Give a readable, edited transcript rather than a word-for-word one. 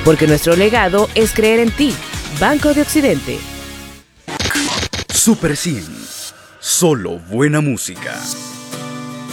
porque nuestro legado es creer en ti. Banco de Occidente. Super 100. Solo buena música.